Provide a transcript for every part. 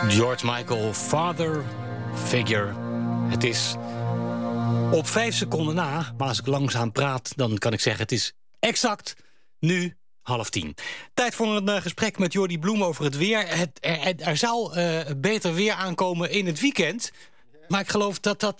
George Michael, Father Figure. Het is op 5 seconden na, maar als ik langzaam praat, dan kan ik zeggen het is exact nu 9:30. Tijd voor een gesprek met Jordi Bloem over het weer. Er zal beter weer aankomen in het weekend. Maar ik geloof dat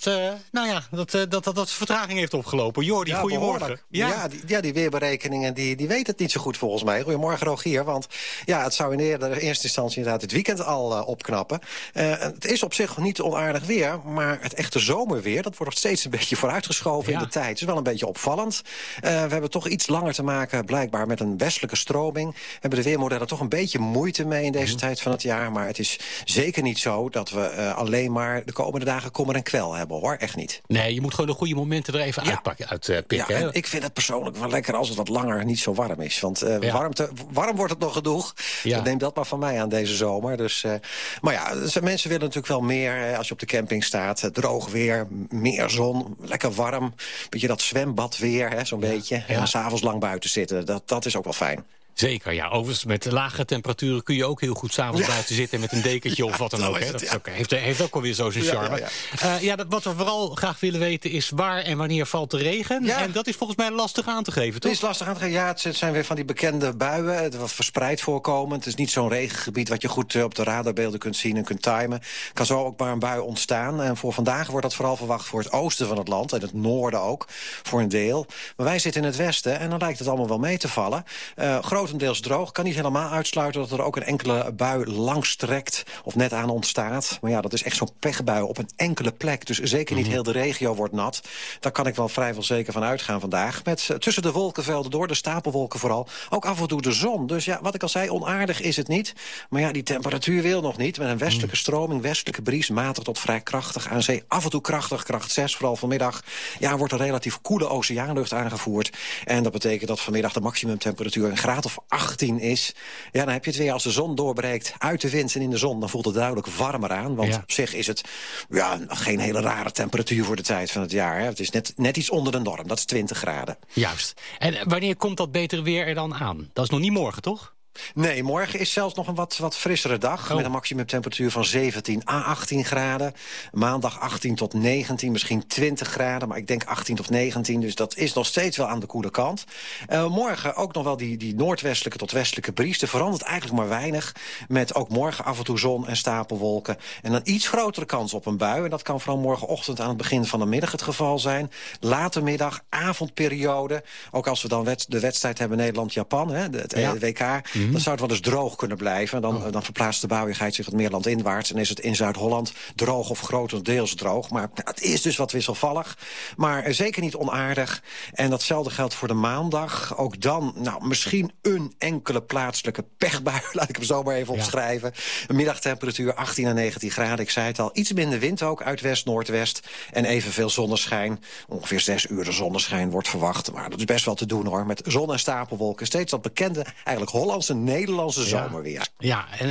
vertraging heeft opgelopen. Jordi, ja, goedemorgen. Die weerberekeningen die weten het niet zo goed volgens mij. Goedemorgen, Rogier. Want ja, het zou in de eerste instantie inderdaad het weekend al opknappen. Het is op zich niet onaardig weer, maar het echte zomerweer, dat wordt nog steeds een beetje vooruitgeschoven in de tijd. Het is wel een beetje opvallend. We hebben toch iets langer te maken, blijkbaar, met een westelijke stroming. We hebben de weermodellen toch een beetje moeite mee in deze tijd van het jaar. Maar het is zeker niet zo dat we alleen maar de komende dagen kommer en kwel hebben, hoor. Echt niet. Nee, je moet gewoon de goede momenten er even uitpikken. Ja, ik vind het persoonlijk wel lekker als het wat langer niet zo warm is. Want warm wordt het nog genoeg. Ja. Neem dat maar van mij aan deze zomer. Dus, maar ja, mensen willen natuurlijk wel meer. Als je op de camping staat, droog weer, meer zon, lekker warm. Beetje dat zwembadweer, zo'n beetje. Ja. En 's avonds lang buiten zitten. Dat is ook wel fijn. Zeker, ja. Overigens, met lage temperaturen kun je ook heel goed 's avonds buiten zitten met een dekentje of wat dan ook. Heeft ook alweer zo zijn charme. Wat we vooral graag willen weten is waar en wanneer valt de regen. Ja. En dat is volgens mij lastig aan te geven, toch? Het is lastig aan te geven. Ja, het zijn weer van die bekende buien. Het wat verspreid voorkomen. Het is niet zo'n regengebied wat je goed op de radarbeelden kunt zien en kunt timen. Kan zo ook maar een bui ontstaan. En voor vandaag wordt dat vooral verwacht voor het oosten van het land. En het noorden ook, voor een deel. Maar wij zitten in het westen en dan lijkt het allemaal wel mee te vallen. Grotendeels droog. Kan niet helemaal uitsluiten dat er ook een enkele bui langs trekt of net aan ontstaat. Maar ja, dat is echt zo'n pechbui op een enkele plek. Dus zeker niet heel de regio wordt nat. Daar kan ik wel vrijwel zeker van uitgaan vandaag. Met tussen de wolkenvelden door, de stapelwolken vooral, ook af en toe de zon. Dus ja, wat ik al zei, onaardig is het niet. Maar ja, die temperatuur wil nog niet. Met een westelijke stroming, westelijke bries, matig tot vrij krachtig aan zee. Af en toe krachtig, kracht 6, vooral vanmiddag. Ja, wordt er relatief koele oceaanlucht aangevoerd. En dat betekent dat vanmiddag de maximumtemperatuur een graad of 18 is. Ja, dan heb je het weer als de zon doorbreekt uit de wind en in de zon. Dan voelt het duidelijk warmer aan. Want op zich is het geen hele rare temperatuur voor de tijd van het jaar. Hè. Het is net iets onder de norm. Dat is 20 graden. Juist. En wanneer komt dat betere weer er dan aan? Dat is nog niet morgen, toch? Nee, morgen is zelfs nog een wat frissere dag. Met een maximumtemperatuur van 17 à 18 graden. Maandag 18 tot 19, misschien 20 graden. Maar ik denk 18 tot 19, dus dat is nog steeds wel aan de koele kant. Morgen ook nog wel die noordwestelijke tot westelijke bries. Er verandert eigenlijk maar weinig. Met ook morgen af en toe zon en stapelwolken. En een iets grotere kans op een bui. En dat kan vooral morgenochtend aan het begin van de middag het geval zijn. Late middag, avondperiode. Ook als we dan de wedstrijd hebben Nederland-Japan, het WK... Dan zou het wel eens droog kunnen blijven. Dan verplaatst de buiigheid zich het meer landinwaarts. En is het in Zuid-Holland droog of grotendeels droog. Maar het is dus wat wisselvallig. Maar zeker niet onaardig. En datzelfde geldt voor de maandag. Ook dan misschien een enkele plaatselijke pechbui. Laat ik hem zo maar even opschrijven. Een middagtemperatuur 18 à 19 graden. Ik zei het al. Iets minder wind ook uit west-noordwest. En evenveel zonneschijn. Ongeveer 6 uur de zonneschijn wordt verwacht. Maar dat is best wel te doen, hoor. Met zon en stapelwolken. Steeds dat bekende, eigenlijk Hollandse, Nederlandse zomerweer. Ja, en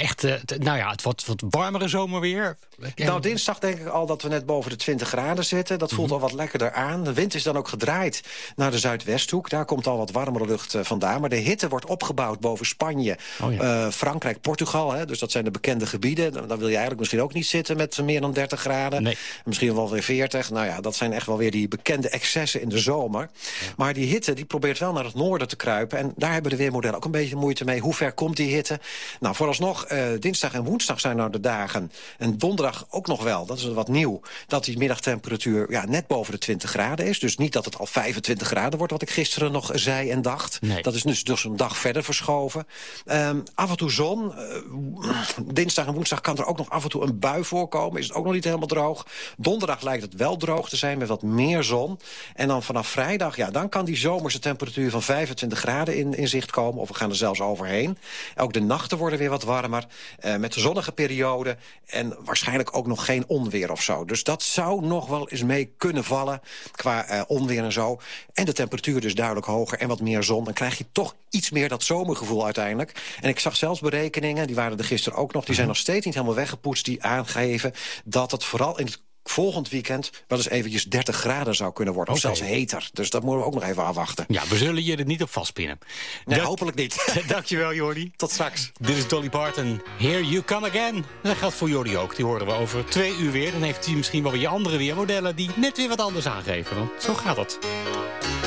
het wat warmere zomerweer. Dinsdag denk ik al dat we net boven de 20 graden zitten. Dat voelt al wat lekkerder aan. De wind is dan ook gedraaid naar de zuidwesthoek. Daar komt al wat warmere lucht vandaan. Maar de hitte wordt opgebouwd boven Spanje, Frankrijk, Portugal. Hè, dus dat zijn de bekende gebieden. Dan wil je eigenlijk misschien ook niet zitten met meer dan 30 graden. Nee. Misschien wel weer 40. Dat zijn echt wel weer die bekende excessen in de zomer. Ja. Maar die hitte die probeert wel naar het noorden te kruipen. En daar hebben de weermodellen ook een beetje moeite mee. Hoe ver komt die hitte? Vooralsnog, dinsdag en woensdag zijn nou de dagen. En donderdag ook nog wel, dat is wat nieuw, dat die middagtemperatuur net boven de 20 graden is. Dus niet dat het al 25 graden wordt, wat ik gisteren nog zei en dacht. Nee. Dat is dus een dag verder verschoven. Af en toe zon. Dinsdag en woensdag kan er ook nog af en toe een bui voorkomen. Is het ook nog niet helemaal droog. Donderdag lijkt het wel droog te zijn met wat meer zon. En dan vanaf vrijdag, dan kan die zomerse temperatuur van 25 graden in zicht komen. Of we gaan er zelfs overheen. Ook de nachten worden weer wat warmer. Met de zonnige periode. En waarschijnlijk ook nog geen onweer of zo. Dus dat zou nog wel eens mee kunnen vallen. Qua onweer en zo. En de temperatuur dus duidelijk hoger en wat meer zon. Dan krijg je toch iets meer dat zomergevoel uiteindelijk. En ik zag zelfs berekeningen, die waren er gisteren ook nog. Die zijn nog steeds niet helemaal weggepoetst. Die aangeven dat het vooral in het volgend weekend wel eens eventjes 30 graden zou kunnen worden. Of zelfs heter. Dus dat moeten we ook nog even afwachten. Ja, we zullen je er niet op vastpinnen. Nee, hopelijk niet. Dankjewel, Jordi. Tot straks. Dit is Dolly Parton. Here you come again. En dat geldt voor Jordi ook. Die horen we over 2 uur weer. Dan heeft hij misschien wel weer andere weermodellen die net weer wat anders aangeven. Want zo gaat het.